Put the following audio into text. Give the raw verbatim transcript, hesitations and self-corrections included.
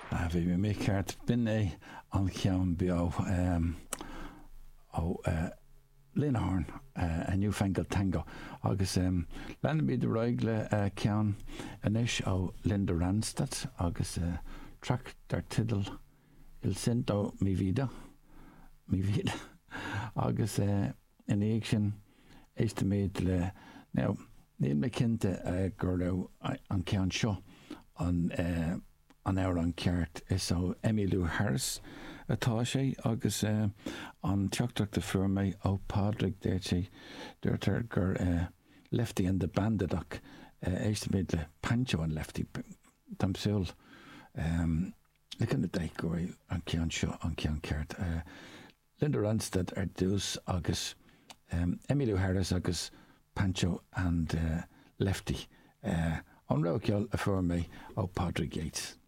A bhí mé mé ceart bin é an ceann beo ó Linahorn a Newfangled Tango agus um, lenne mí de roigle uh, ceann inis ó Linda Ronstadt agus uh, trac dar tidal il sinto mi vida mi vida agus uh, in éag sin éiste méid le now níl me cinnte uh, gur raibh an ceann seo an uh, an áir an ceart is ó Emmylou Harris atá sé agus uh, an teachtrachta fuair ó Padraig déir sé dúirtar gur uh, Lefty and the Banditach uh, éiste méid le Pancho an Lefty tamsúil um, le cynna daith go an ceann seo an ceann ceart uh, Linda Ronstadt ar dús agus um, Emmylou Harris agus Pancho and uh, Lefty uh, an rá ceall a fuair ó Padraig Yates.